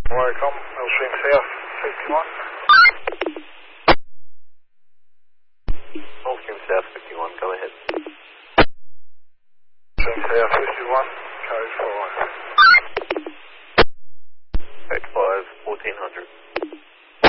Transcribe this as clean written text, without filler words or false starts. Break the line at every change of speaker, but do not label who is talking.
Welcome, Millstream South 51.
Millstream South 51, go ahead.
Millstream South 51, code 5.
Code 5, 1400.